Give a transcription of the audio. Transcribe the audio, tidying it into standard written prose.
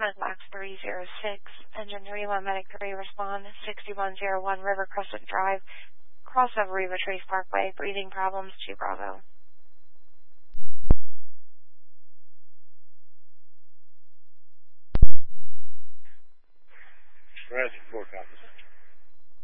Box 306, Engine 31, Medic 3, respond 6101 River Crescent Drive, crossover Riva Trace Parkway, breathing problems, 2 Bravo. Rescue 4 copies.